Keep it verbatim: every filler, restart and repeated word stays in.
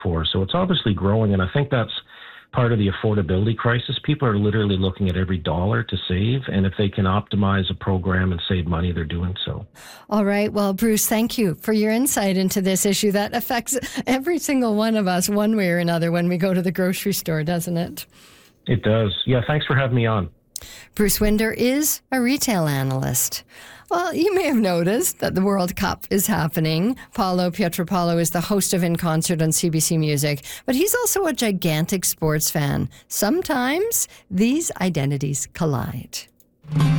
for. So it's obviously growing, and I think that's part of the affordability crisis. People are literally looking at every dollar to save, and if they can optimize a program and save money, they're doing so. All right. Well, Bruce, thank you for your insight into this issue that affects every single one of us one way or another when we go to the grocery store, doesn't it? It does. Yeah, thanks for having me on. Bruce Winder is a retail analyst. Well, you may have noticed that the World Cup is happening. Paulo Pietropalo is the host of In Concert on C B C Music, but he's also a gigantic sports fan. Sometimes these identities collide.